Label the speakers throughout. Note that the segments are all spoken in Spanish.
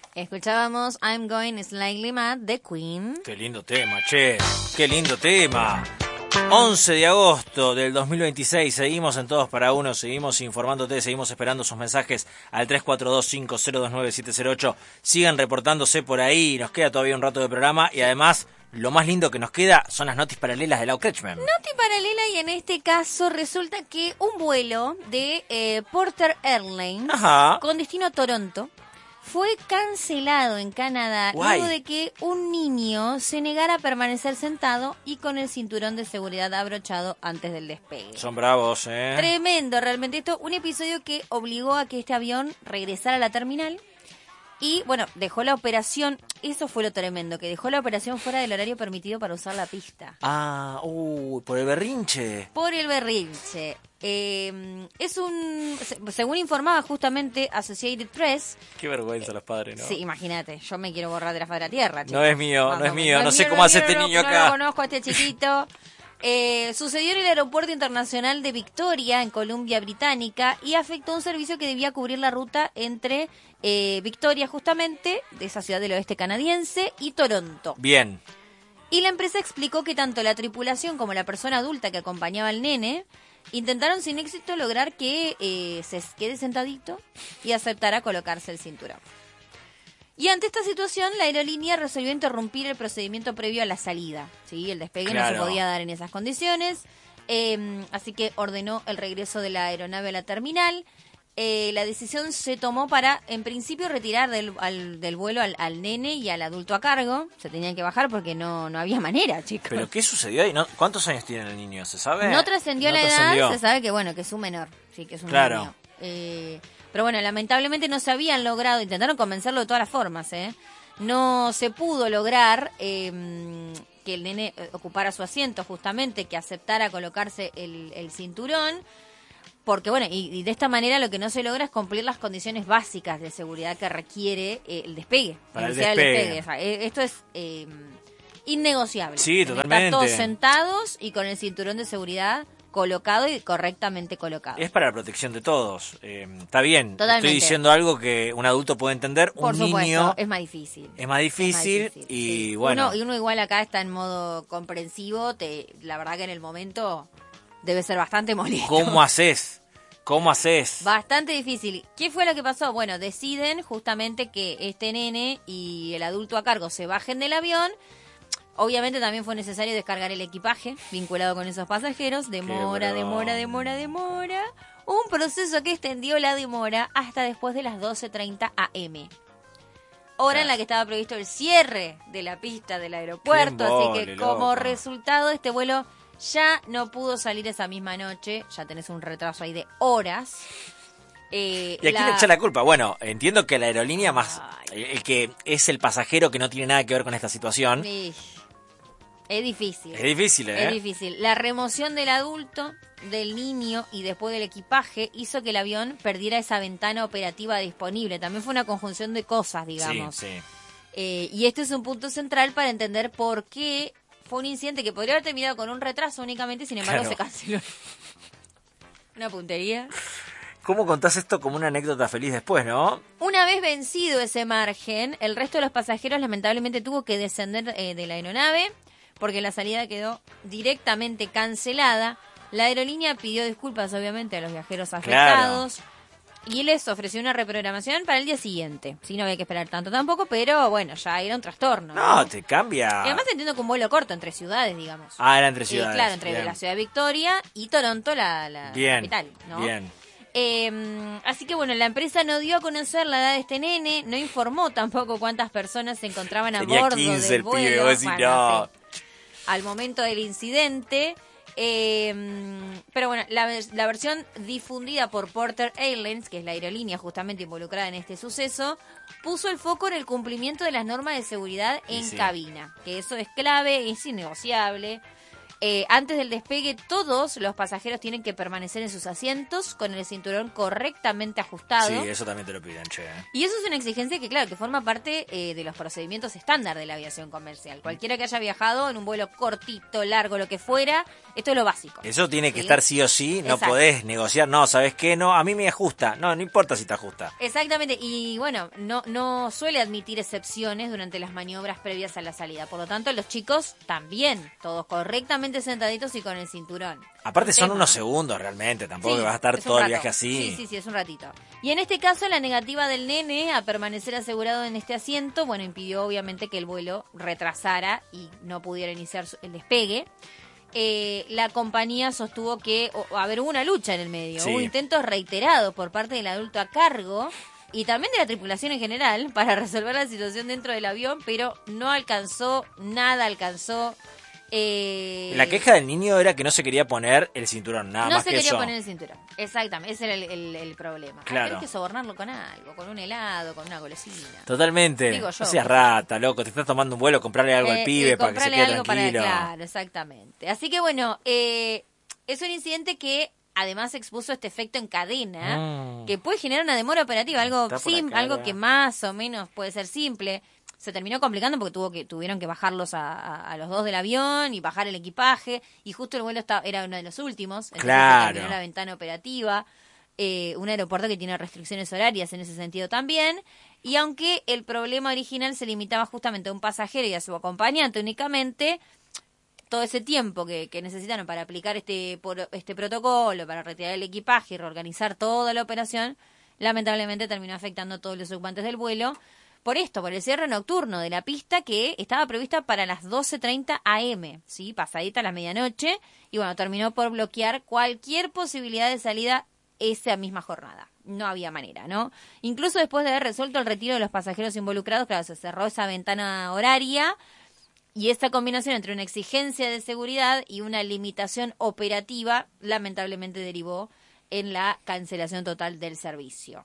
Speaker 1: Escuchábamos I'm Going Slightly Mad de Queen.
Speaker 2: Qué lindo tema, che. Qué lindo tema. 11 de agosto del 2026, seguimos en Todos para Uno, seguimos informándote, seguimos esperando sus mensajes al 342-5029-708. Sigan reportándose por ahí, nos queda todavía un rato de programa y además lo más lindo que nos queda son las noticias paralelas de Lau Kretschmann.
Speaker 1: Noti paralela, y en este caso resulta que un vuelo de Porter Airlines con destino a Toronto fue cancelado en Canadá luego de que un niño se negara a permanecer sentado y con el cinturón de seguridad abrochado antes del despegue.
Speaker 2: Son bravos,
Speaker 1: Tremendo, realmente esto, un episodio que obligó a que este avión regresara a la terminal y, bueno, dejó la operación, eso fue lo tremendo, que dejó la operación fuera del horario permitido para usar la pista.
Speaker 2: Por el berrinche.
Speaker 1: Por el berrinche. Según informaba justamente Associated Press.
Speaker 2: Qué vergüenza los padres, ¿no?
Speaker 1: Sí, imagínate, yo me quiero borrar de la faz de la tierra, chicos.
Speaker 2: No es mío, no sé cómo hace este niño acá.
Speaker 1: No lo conozco a este chiquito. Sucedió en el aeropuerto internacional de Victoria, en Columbia Británica, y afectó un servicio que debía cubrir la ruta entre Victoria, justamente, de esa ciudad del oeste canadiense, y Toronto.
Speaker 2: Bien.
Speaker 1: Y la empresa explicó que tanto la tripulación como la persona adulta que acompañaba al nene intentaron sin éxito lograr que se quede sentadito y aceptara colocarse el cinturón. Y ante esta situación, la aerolínea resolvió interrumpir el procedimiento previo a la salida. ¿Sí? El despegue no se podía dar en esas condiciones, así que ordenó el regreso de la aeronave a la terminal. La decisión se tomó para, en principio, retirar del vuelo al nene y al adulto a cargo. Se tenían que bajar porque no había manera, chicos.
Speaker 2: ¿Pero qué sucedió ahí? ¿Cuántos años tiene el niño? ¿Se sabe?
Speaker 1: No trascendió la edad, se sabe que, bueno, que es un menor. Sí, que es un niño. Pero bueno, lamentablemente no se habían logrado, intentaron convencerlo de todas las formas, no se pudo lograr que el nene ocupara su asiento, justamente, que aceptara colocarse el cinturón, porque bueno, y de esta manera lo que no se logra es cumplir las condiciones básicas de seguridad que requiere el despegue.
Speaker 2: Para el despegue.
Speaker 1: O sea, esto es innegociable.
Speaker 2: Sí, totalmente.
Speaker 1: Estar todos sentados y con el cinturón de seguridad colocado y correctamente colocado.
Speaker 2: Es para la protección de todos. Está bien.
Speaker 1: Totalmente.
Speaker 2: Estoy diciendo algo que un adulto puede entender.
Speaker 1: Por
Speaker 2: un
Speaker 1: supuesto,
Speaker 2: niño
Speaker 1: es más difícil.
Speaker 2: Es más difícil y bueno.
Speaker 1: Uno igual acá está en modo comprensivo. La verdad que en el momento debe ser bastante molesto.
Speaker 2: ¿Cómo haces?
Speaker 1: Bastante difícil. ¿Qué fue lo que pasó? Bueno, deciden justamente que este nene y el adulto a cargo se bajen del avión. Obviamente también fue necesario descargar el equipaje vinculado con esos pasajeros. Demora. Un proceso que extendió la demora hasta después de las 12:30 am. Hora en la que estaba previsto el cierre de la pista del aeropuerto. Así que como resultado, este vuelo ya no pudo salir esa misma noche. Ya tenés un retraso ahí de horas.
Speaker 2: ¿Y a quién le echa la culpa? Bueno, entiendo que la aerolínea más... el que es el pasajero que no tiene nada que ver con esta situación.
Speaker 1: Es difícil.
Speaker 2: Es difícil,
Speaker 1: Es difícil. La remoción del adulto, del niño y después del equipaje hizo que el avión perdiera esa ventana operativa disponible. También fue una conjunción de cosas, digamos.
Speaker 2: Sí.
Speaker 1: Y este es un punto central para entender por qué fue un incidente que podría haber terminado con un retraso únicamente, sin embargo se canceló. Una puntería.
Speaker 2: ¿Cómo contás esto como una anécdota feliz después, no?
Speaker 1: Una vez vencido ese margen, el resto de los pasajeros lamentablemente tuvo que descender de la aeronave porque la salida quedó directamente cancelada. La aerolínea pidió disculpas, obviamente, a los viajeros afectados y les ofreció una reprogramación para el día siguiente. Sí, no había que esperar tanto tampoco, pero bueno, ya era un trastorno.
Speaker 2: No, te cambia.
Speaker 1: Y además entiendo que un vuelo corto entre ciudades, digamos.
Speaker 2: Era entre ciudades.
Speaker 1: Claro, entre la ciudad de Victoria y Toronto, la capital, ¿no?
Speaker 2: Bien.
Speaker 1: Así que bueno, la empresa no dio a conocer la edad de este nene, no informó tampoco cuántas personas se encontraban a bordo
Speaker 2: 15
Speaker 1: del vuelo.
Speaker 2: el pibe, no.
Speaker 1: Al momento del incidente. Pero bueno, la versión difundida por Porter Airlines, que es la aerolínea justamente involucrada en este suceso, puso el foco en el cumplimiento de las normas de seguridad en cabina, que eso es clave, es innegociable. Antes del despegue, todos los pasajeros tienen que permanecer en sus asientos con el cinturón correctamente ajustado.
Speaker 2: Sí, eso también te lo piden, che.
Speaker 1: Y eso es una exigencia que, claro, que forma parte de los procedimientos estándar de la aviación comercial. Cualquiera que haya viajado en un vuelo cortito, largo, lo que fuera, esto es lo básico.
Speaker 2: Eso tiene que
Speaker 1: ¿sí?
Speaker 2: estar sí o sí, no
Speaker 1: Exacto.
Speaker 2: podés negociar, no, ¿sabes qué? No, a mí me ajusta, no importa si te ajusta.
Speaker 1: Exactamente, y bueno, no suele admitir excepciones durante las maniobras previas a la salida. Por lo tanto, los chicos también, todos correctamente sentaditos y con el cinturón.
Speaker 2: Aparte son
Speaker 1: Tema.
Speaker 2: unos segundos realmente, tampoco
Speaker 1: Sí,
Speaker 2: que vas a estar
Speaker 1: es un
Speaker 2: todo el
Speaker 1: rato.
Speaker 2: viaje así.
Speaker 1: Sí, es un ratito. Y en este caso, la negativa del nene a permanecer asegurado en este asiento, bueno, impidió obviamente que el vuelo retrasara y no pudiera iniciar el despegue. La compañía sostuvo que hubo una lucha en el medio,
Speaker 2: Sí.
Speaker 1: hubo intentos reiterados por parte del adulto a cargo y también de la tripulación en general para resolver la situación dentro del avión, pero no alcanzó, nada alcanzó.
Speaker 2: La queja del niño era que no se quería poner el cinturón, nada
Speaker 1: No
Speaker 2: más
Speaker 1: se
Speaker 2: que
Speaker 1: quería
Speaker 2: eso.
Speaker 1: poner el cinturón. Exactamente, ese era el problema.
Speaker 2: Claro.
Speaker 1: Tenés que sobornarlo con algo, con un helado, con una golosina.
Speaker 2: Totalmente.
Speaker 1: Digo yo.
Speaker 2: No seas rata, loco, te estás tomando un vuelo, comprarle algo al pibe para que se
Speaker 1: comprarle
Speaker 2: quede
Speaker 1: algo
Speaker 2: tranquilo.
Speaker 1: claro, exactamente. Así que bueno, es un incidente que además expuso este efecto en cadena, que puede generar una demora operativa,
Speaker 2: Está por acá,
Speaker 1: algo que más o menos puede ser simple. Se terminó complicando porque tuvieron que bajarlos a los dos del avión y bajar el equipaje, y justo el vuelo era uno de los últimos, entonces
Speaker 2: Claro.
Speaker 1: se terminó la ventana operativa. Un aeropuerto que tiene restricciones horarias en ese sentido también, y aunque el problema original se limitaba justamente a un pasajero y a su acompañante únicamente, todo ese tiempo que necesitaron para aplicar este protocolo, para retirar el equipaje y reorganizar toda la operación, lamentablemente terminó afectando a todos los ocupantes del vuelo. Por el cierre nocturno de la pista que estaba prevista para las 12:30 am, ¿sí? Pasadita a la medianoche, y bueno, terminó por bloquear cualquier posibilidad de salida esa misma jornada. No había manera, ¿no? Incluso después de haber resuelto el retiro de los pasajeros involucrados, claro, se cerró esa ventana horaria, y esta combinación entre una exigencia de seguridad y una limitación operativa lamentablemente derivó en la cancelación total del servicio.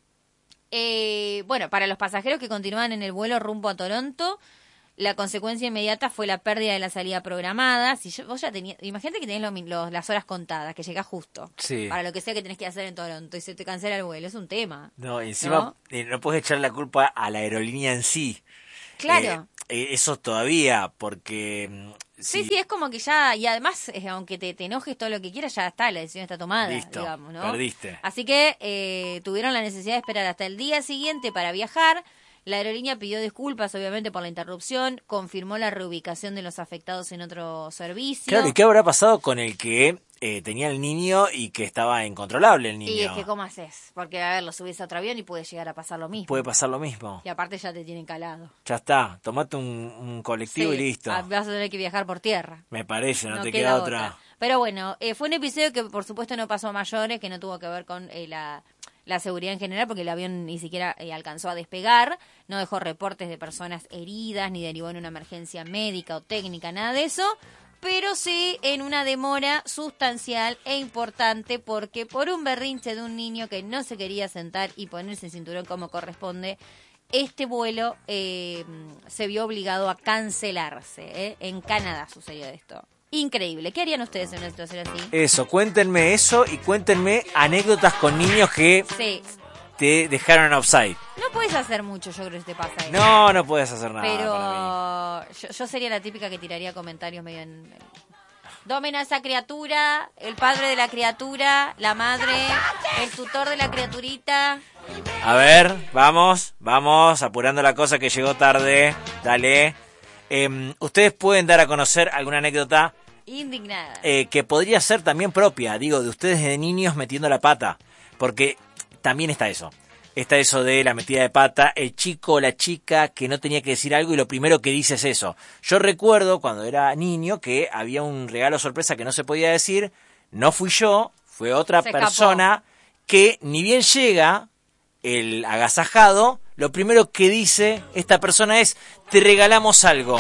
Speaker 1: Bueno, para los pasajeros que continuaban en el vuelo rumbo a Toronto, la consecuencia inmediata fue la pérdida de la salida programada. Vos ya tenías, imagínate que tenés las horas contadas, que llegás justo
Speaker 2: Sí.
Speaker 1: para lo que sea que tenés que hacer en Toronto y se te cancela el vuelo, es un tema.
Speaker 2: No, encima
Speaker 1: ¿no?
Speaker 2: no puedes echar la culpa a la aerolínea en sí.
Speaker 1: Claro.
Speaker 2: Eso todavía, porque...
Speaker 1: Sí, es como que ya, y además, aunque te enojes todo lo que quieras, ya está, la decisión está tomada,
Speaker 2: Listo,
Speaker 1: digamos, ¿no?
Speaker 2: perdiste.
Speaker 1: Así que tuvieron la necesidad de esperar hasta el día siguiente para viajar. La aerolínea pidió disculpas, obviamente, por la interrupción, confirmó la reubicación de los afectados en otro servicio.
Speaker 2: Claro, ¿y qué habrá pasado con el que tenía el niño y que estaba incontrolable el niño?
Speaker 1: Y es que, ¿cómo haces? Porque, a ver, lo subís a otro avión y puede llegar a pasar lo mismo.
Speaker 2: Puede pasar lo mismo.
Speaker 1: Y aparte ya te tienen calado.
Speaker 2: Ya está, tomate un colectivo y listo.
Speaker 1: Vas a tener que viajar por tierra.
Speaker 2: Me parece, no te
Speaker 1: queda
Speaker 2: queda otra.
Speaker 1: Pero bueno, fue un episodio que por supuesto no pasó a mayores, que no tuvo que ver con la seguridad en general, porque el avión ni siquiera alcanzó a despegar, no dejó reportes de personas heridas, ni derivó en una emergencia médica o técnica, nada de eso, pero sí en una demora sustancial e importante, porque por un berrinche de un niño que no se quería sentar y ponerse el cinturón como corresponde, este vuelo se vio obligado a cancelarse. En Canadá sucedió esto. Increíble. ¿Qué harían ustedes en una situación así?
Speaker 2: Eso, cuéntenme eso y cuéntenme anécdotas con niños que
Speaker 1: Sí.
Speaker 2: te dejaron offside.
Speaker 1: No puedes hacer mucho, yo creo que te pasa eso.
Speaker 2: No puedes hacer nada para
Speaker 1: Pero yo sería la típica que tiraría comentarios medio en... Domen a esa criatura, el padre de la criatura, la madre, el tutor de la criaturita.
Speaker 2: mí. A ver, vamos, apurando la cosa que llegó tarde. Dale. Ustedes pueden dar a conocer alguna anécdota
Speaker 1: Indignada.
Speaker 2: que podría ser también propia, digo, de ustedes de niños metiendo la pata. Porque también está eso. Está eso de la metida de pata, el chico o la chica que no tenía que decir algo y lo primero que dice es eso. Yo recuerdo cuando era niño que había un regalo sorpresa que no se podía decir, no fui yo, fue otra
Speaker 1: Se
Speaker 2: persona que ni bien llega el agasajado, lo primero que dice esta persona es, te regalamos algo,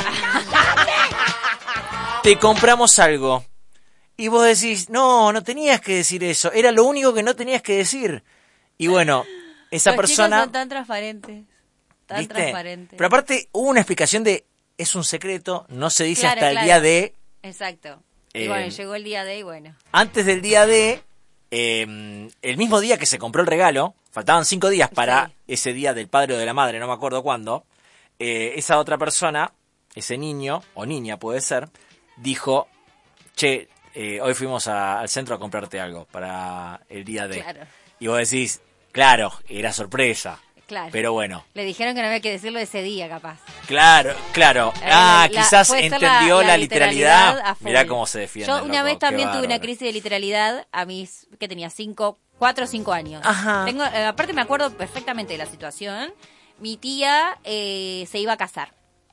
Speaker 2: te compramos algo. Y vos decís, no tenías que decir eso, era lo único que no tenías que decir. Y bueno, esa
Speaker 1: Los
Speaker 2: persona...
Speaker 1: chicos son tan transparentes. Tan
Speaker 2: ¿viste?
Speaker 1: transparentes.
Speaker 2: Pero aparte hubo una explicación de, es un secreto, no se dice
Speaker 1: Claro,
Speaker 2: hasta el
Speaker 1: claro.
Speaker 2: día de...
Speaker 1: Exacto. Y bueno, llegó el día D y bueno.
Speaker 2: Antes del día D, el mismo día que se compró el regalo, faltaban 5 días para ese día del padre o de la madre, no me acuerdo cuándo, esa otra persona, ese niño, o niña puede ser, dijo, che, hoy fuimos al centro a comprarte algo para el día D.
Speaker 1: Claro.
Speaker 2: Y vos decís, claro, era sorpresa.
Speaker 1: Claro.
Speaker 2: Pero bueno.
Speaker 1: Le dijeron que no había que decirlo ese día, capaz.
Speaker 2: Claro. Quizás
Speaker 1: puede ser
Speaker 2: entendió la literalidad.
Speaker 1: a full.
Speaker 2: Mirá cómo se defiende.
Speaker 1: Yo una vez también tuve una crisis de literalidad a mis, que tenía 4 o 5 años.
Speaker 2: Ajá.
Speaker 1: Aparte me acuerdo perfectamente de la situación. Mi tía se iba a casar.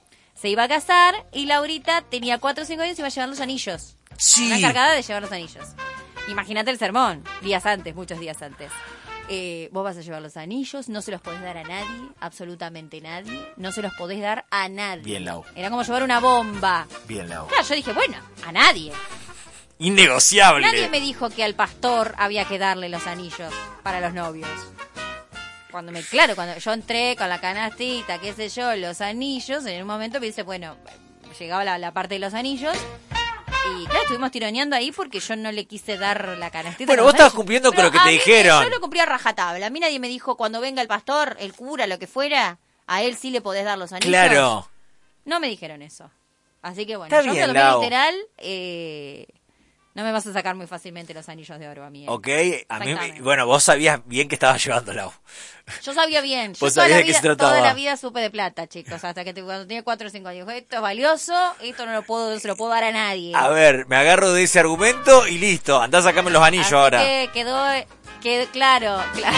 Speaker 1: Y Laurita tenía 4 o 5 años y iba a llevar los anillos.
Speaker 2: Sí.
Speaker 1: Una encargada de llevar los anillos. Imagínate el sermón, muchos días antes. Vos vas a llevar los anillos, no se los podés dar a nadie, absolutamente nadie, no se los podés dar a nadie.
Speaker 2: Bien, Lau.
Speaker 1: Era como llevar una bomba.
Speaker 2: Bien, Lau.
Speaker 1: Claro, yo dije, bueno, a nadie.
Speaker 2: Innegociable.
Speaker 1: Nadie me dijo que al pastor había que darle los anillos para los novios. Cuando yo entré con la canastita, qué sé yo, los anillos, en un momento me dice, bueno, llegaba la parte de los anillos. Y claro, estuvimos tironeando ahí porque yo no le quise dar la canastita.
Speaker 2: Bueno, vos estabas cumpliendo con lo que te dijeron.
Speaker 1: Yo lo cumplí a rajatabla. A mí nadie me dijo, cuando venga el pastor, el cura, lo que fuera, a él sí le podés dar los anillos.
Speaker 2: Claro.
Speaker 1: No me dijeron eso. Así que bueno,
Speaker 2: Está
Speaker 1: yo
Speaker 2: bien,
Speaker 1: me lo
Speaker 2: Lau.
Speaker 1: tomé literal. No me vas a sacar muy fácilmente los anillos de oro a mí.
Speaker 2: Ok, a mí, bueno, vos sabías bien que estabas llevándolo.
Speaker 1: Yo sabía bien. Yo
Speaker 2: Vos sabías de qué se trataba.
Speaker 1: Toda la vida supe de plata, chicos. Hasta que cuando tenía 4 o 5 años. Esto es valioso, esto no se lo puedo dar a nadie.
Speaker 2: A ver, me agarro de ese argumento y listo. Andá a sacarme los anillos
Speaker 1: así
Speaker 2: ahora.
Speaker 1: Que quedó claro.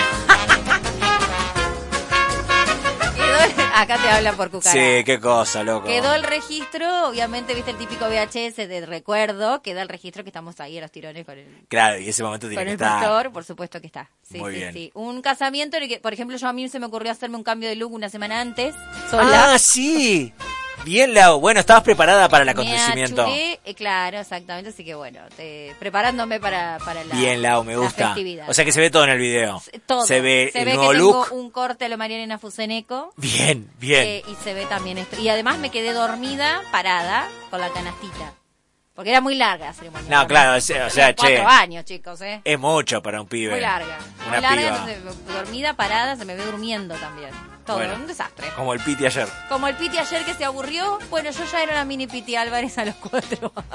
Speaker 1: Acá te hablan por cucaracha.
Speaker 2: Sí, qué cosa, loco.
Speaker 1: Quedó el registro, obviamente, viste el típico VHS de recuerdo, queda el registro que estamos ahí a los tirones con el...
Speaker 2: Claro, y ese momento tiene
Speaker 1: con
Speaker 2: que
Speaker 1: el
Speaker 2: estar.
Speaker 1: pastor, por supuesto que está. Sí,
Speaker 2: Muy
Speaker 1: sí,
Speaker 2: bien.
Speaker 1: sí. Un casamiento en el que, por ejemplo, a mí se me ocurrió hacerme un cambio de look una semana antes, sola.
Speaker 2: Ah, sí. Bien, Lau. Bueno, estabas preparada para el acontecimiento.
Speaker 1: Me achuré, claro, exactamente. Así que bueno, preparándome para la
Speaker 2: Bien, Lau, me
Speaker 1: la
Speaker 2: gusta.
Speaker 1: festividad.
Speaker 2: O sea que se ve todo en el video.
Speaker 1: Todo.
Speaker 2: Se ve el
Speaker 1: que
Speaker 2: nuevo
Speaker 1: tengo
Speaker 2: look.
Speaker 1: un corte a lo Mariana Fuseneco.
Speaker 2: Bien, bien.
Speaker 1: Y se ve también esto. Y además me quedé dormida, parada, con la canastita. Porque era muy larga la ceremonia.
Speaker 2: No, claro, o sea,
Speaker 1: 4 años, chicos,
Speaker 2: es mucho para un pibe.
Speaker 1: Muy larga.
Speaker 2: Una
Speaker 1: Muy larga,
Speaker 2: piba.
Speaker 1: entonces, dormida, parada, se me ve durmiendo también. Todo,
Speaker 2: Bueno,
Speaker 1: un desastre.
Speaker 2: Como el Piti ayer.
Speaker 1: Como el Piti ayer que se aburrió, bueno, yo ya era la mini Piti Álvarez a los 4 años.